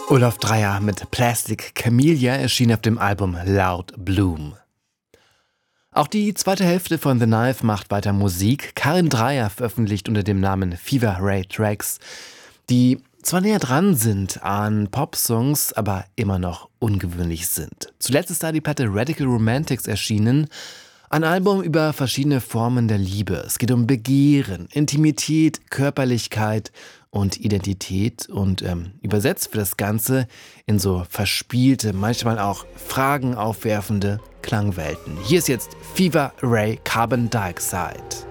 Olaf Dreier mit Plastic Camellia erschien auf dem Album Loud Bloom. Auch die zweite Hälfte von The Knife macht weiter Musik. Karin Dreier veröffentlicht unter dem Namen Fever Ray Tracks, die zwar näher dran sind an Popsongs, aber immer noch ungewöhnlich sind. Zuletzt ist da die Platte Radical Romantics erschienen, ein Album über verschiedene Formen der Liebe. Es geht um Begehren, Intimität, Körperlichkeit und Identität und übersetzt wird das Ganze in so verspielte, manchmal auch Fragen aufwerfende Klangwelten. Hier ist jetzt Fever Ray Carbon Dioxide.